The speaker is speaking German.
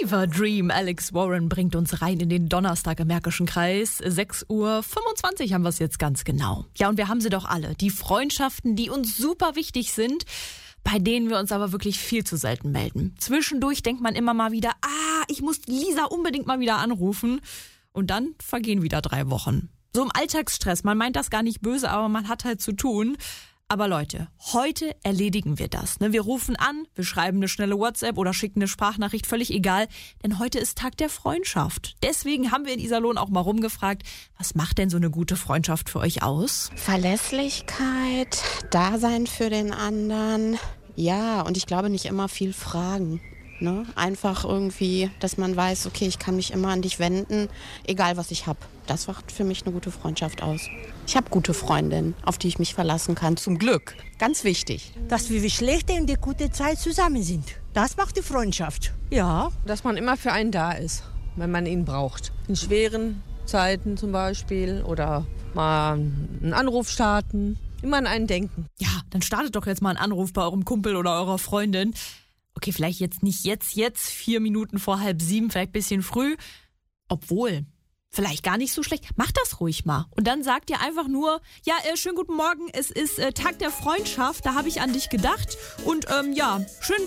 Fever Dream. Alex Warren bringt uns rein in den Donnerstag im Märkischen Kreis. 6:25 Uhr haben wir es jetzt ganz genau. Ja, und wir haben sie doch alle. Die Freundschaften, die uns super wichtig sind, bei denen wir uns aber wirklich viel zu selten melden. Zwischendurch denkt man immer mal wieder, ich muss Lisa unbedingt mal wieder anrufen. Und dann vergehen wieder 3 Wochen. So im Alltagsstress, man meint das gar nicht böse, aber man hat halt zu tun. Aber Leute, heute erledigen wir das. Wir rufen an, wir schreiben eine schnelle WhatsApp oder schicken eine Sprachnachricht, völlig egal. Denn heute ist Tag der Freundschaft. Deswegen haben wir in Iserlohn auch mal rumgefragt, was macht denn so eine gute Freundschaft für euch aus? Verlässlichkeit, Dasein für den anderen. Ja, und ich glaube nicht immer viel fragen. Einfach irgendwie, dass man weiß, okay, ich kann mich immer an dich wenden, egal was ich habe. Das macht für mich eine gute Freundschaft aus. Ich habe gute Freundinnen, auf die ich mich verlassen kann, zum Glück. Ganz wichtig. Dass wir die schlechte und die gute Zeit zusammen sind. Das macht die Freundschaft. Ja, dass man immer für einen da ist, wenn man ihn braucht. In schweren Zeiten zum Beispiel oder mal einen Anruf starten, immer an einen denken. Ja, dann startet doch jetzt mal einen Anruf bei eurem Kumpel oder eurer Freundin. Okay, vielleicht jetzt nicht jetzt, 4 Minuten vor 6:30, vielleicht ein bisschen früh. Obwohl, vielleicht gar nicht so schlecht. Macht das ruhig mal. Und dann sagt ihr einfach nur, schönen guten Morgen, es ist Tag der Freundschaft, da habe ich an dich gedacht. Und schönen